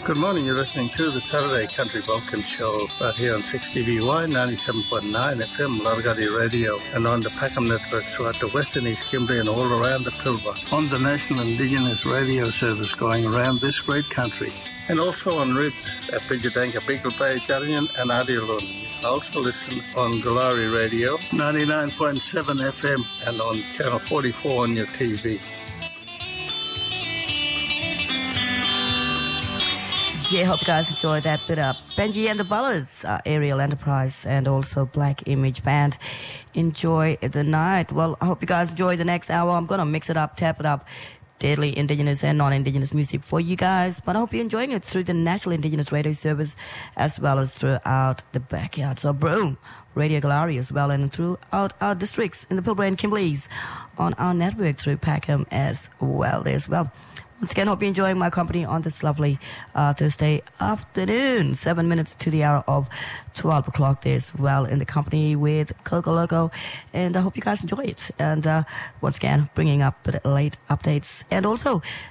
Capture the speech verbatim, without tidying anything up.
Good morning. You're listening to the Saturday Country Vulcan Show right here on six D B Y, ninety-seven point nine F M, Largadi Radio, and on the Packham Network throughout the Western East Kimberley and all around the Pilbara, on the National Indigenous Radio Service going around this great country, and also on R I B S at Bijadanka, Beagle Bay, Jarian, and Adialun. You can also listen on Galari Radio, ninety-nine point seven F M, and on Channel forty-four on your T V. Yeah, hope you guys enjoyed that bit of Benji and the Bullers, uh, Aerial Enterprise, and also Black Image Band. Enjoy the night. Well, I hope you guys enjoy the next hour. I'm going to mix it up, tap it up, deadly Indigenous and non-Indigenous music for you guys. But I hope you're enjoying it through the National Indigenous Radio Service as well as throughout the backyard. So, boom, Radio Galari as well, and throughout our districts in the Pilbara and Kimberleys on our network through Packham as well as well. Once again, hope you're enjoying my company on this lovely uh, Thursday afternoon. Seven minutes to the hour of twelve o'clock there as well, in the company with Coco Loco. And I hope you guys enjoy it. And uh, once again, bringing up late updates. And also,